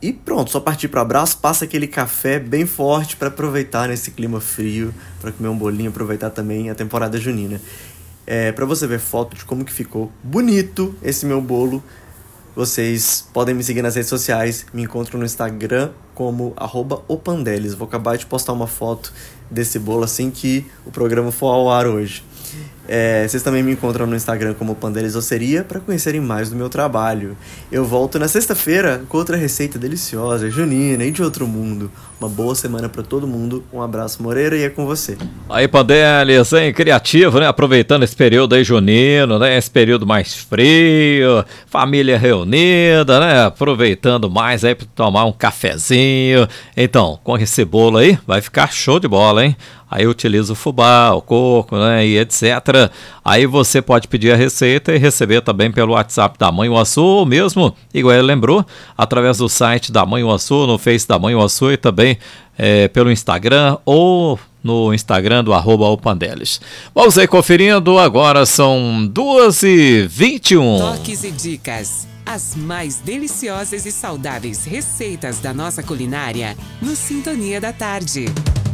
E pronto, só partir pro abraço, passa aquele café bem forte para aproveitar nesse clima frio, para comer um bolinho, aproveitar também a temporada junina. Para você ver foto de como que ficou bonito esse meu bolo, vocês podem me seguir nas redes sociais, me encontram no Instagram como @opandeles. Vou acabar de postar uma foto desse bolo assim que o programa for ao ar hoje. Vocês também me encontram no Instagram como Pandeles Doceria para conhecerem mais do meu trabalho. Eu volto na sexta-feira com outra receita deliciosa, junina e de outro mundo. Uma boa semana para todo mundo. Um abraço, Moreira, e é com você. Aí, Pandeles, hein? Criativo, né? Aproveitando esse período aí junino, né? Esse período mais frio, família reunida, né? Aproveitando mais aí para tomar um cafezinho. Então, com esse bolo aí, vai ficar show de bola, hein? Aí utiliza o fubá, o coco, né, e etc. Aí você pode pedir a receita e receber também pelo WhatsApp da Mãe Uaçu, ou mesmo, igual ele lembrou, através do site da Mãe Uaçu, no Face da Mãe Uaçu e também pelo Instagram ou no Instagram do @opandeles. Vamos aí conferindo, agora são 2h21. Toques e dicas. As mais deliciosas e saudáveis receitas da nossa culinária no Sintonia da Tarde.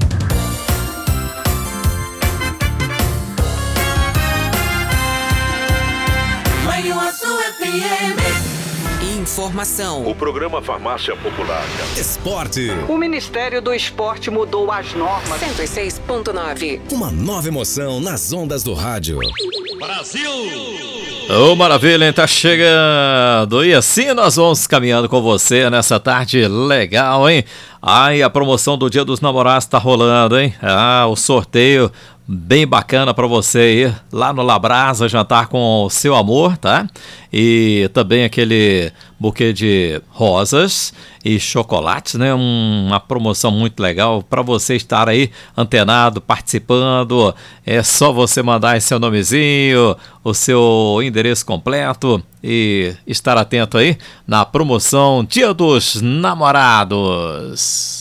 Informação. O programa Farmácia Popular. Esporte. O Ministério do Esporte mudou as normas. 106.9. Uma nova emoção nas ondas do rádio. Brasil! Ô, maravilha, hein? Tá chegando. E assim nós vamos caminhando com você nessa tarde legal, hein? Ai, a promoção do Dia dos Namorados tá rolando, hein? O sorteio bem bacana para você ir lá no Labrasa jantar com o seu amor, tá? E também aquele buquê de rosas e chocolates, né? Uma promoção muito legal para você estar aí antenado, participando. É só você mandar seu nomezinho, o seu endereço completo e estar atento aí na promoção Dia dos Namorados.